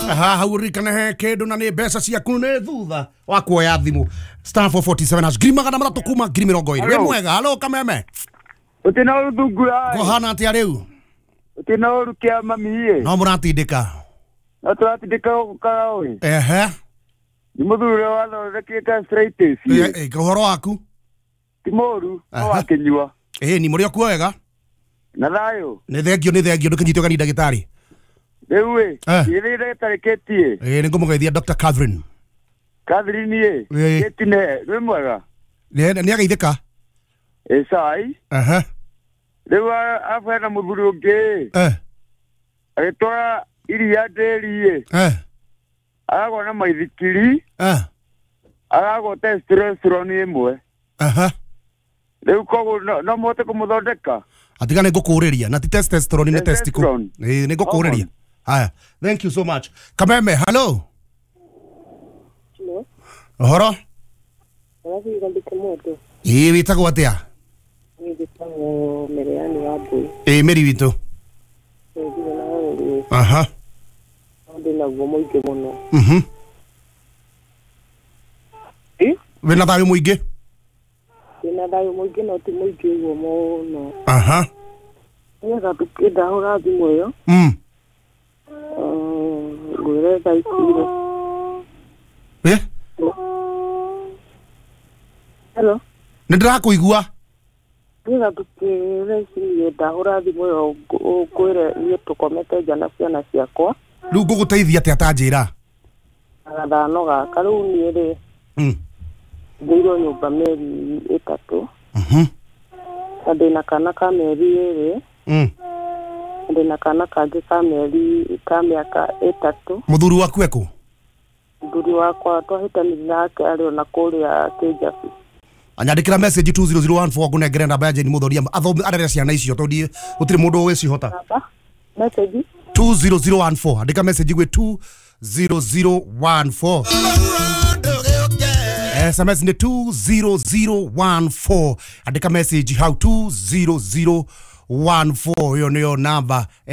haurikana he kindu na ni mbeca ciaku ni thutha wa kuoya thimu star 447 grima kana matatu kuma grimi rongo iri we mwega halo kameme utina urudungura kohana atia riu utina urukia mami no muratindika no turatindika kaoi ni muthure wa thondekeka straight kohoro waku timoru wa kenyua ni muri okuo wega na thayo ni thengio ndukinyitwo kanida gitari Ewe, ile tareketie. Ni ngumugeithia Dr. Catherine. Catherine ketine, we mwega. Ni ageithika. Sai. Lewa afana muthuri ungi. Agitwara iria nderi. Agona maithikiri. Agago testosterone imwe. Leu kogo no mote kumuthondeka. Atigane ngukuriria na ti testosterone ni testicle. Ni ngukuriria. Haya, thank you so much. Kameme, hello. Hello. Horo? Alafu ngambike moto. Witagwo atia? Witagwo Meriani wabu. Meri witu. Aha. Ndina muingi muno. Wina thayo muingi? Wina thayo muingi no ti muingi uguo muno. Aha. Nĩgetha tũkĩndahũra thimũ ĩyo ngwĩre thaa icire hello nĩndĩrakũigua nĩgetha tũkĩre icire ndahũra thimũ ĩyo ngwĩre niĩ tũkomete nja na ciana ciakwa rĩu ngũgũteithia atĩa atanjĩra na gathano gaka rĩu niĩ rĩ ngĩirwo nyũmba mĩeri ĩtatũ na ndĩna kana ka mĩeri ĩrĩ ndina kana kangĩ ka mĩeri ka mĩaka ĩtatũ mũthuri waku eko mũthuri wakwa twahitanire nake arĩ ona kũrĩa Kĩjabi anyandĩkĩra message 20014 ngũnengere namba ya Jane Mũthoria athomi arere ciana icio tondũ gũtirĩ mũndũ ũgĩcihota message 20014 andĩka message gwĩ 20014 SMS ni 20014 andika message how 20014 hiyo ndio namba